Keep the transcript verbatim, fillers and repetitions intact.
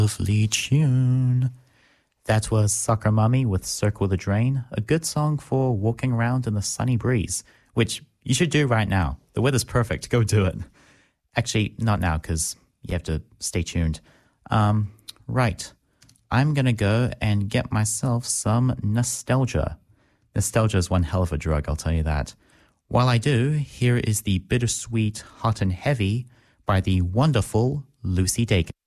Lovely tune. That was Soccer Mummy with Circle the Drain, a good song for walking around in the sunny breeze, which you should do right now. The weather's perfect. Go do it. Actually, not now because you have to stay tuned. Um, right. I'm going to go and get myself some nostalgia. Nostalgia is one hell of a drug, I'll tell you that. While I do, here is the bittersweet Hot and Heavy by the wonderful Lucy Dacus.